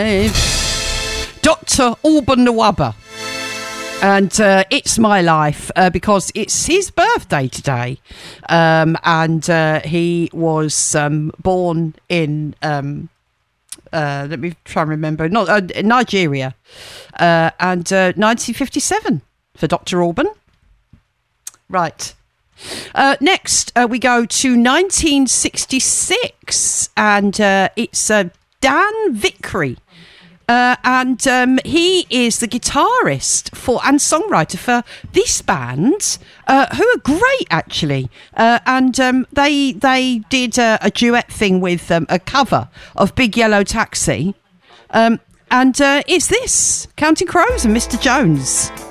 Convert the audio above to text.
Dr. Alban the Wubber. And It's My Life, because it's his birthday today. And he was born in, let me try and remember, Nigeria. And 1957 for Dr. Alban. Right. Next, we go to 1966, and it's Dan Vickery. And he is the guitarist and songwriter for this band, who are great, actually. And they did a duet thing with a cover of Big Yellow Taxi. And it's this, Counting Crows and Mr. Jones.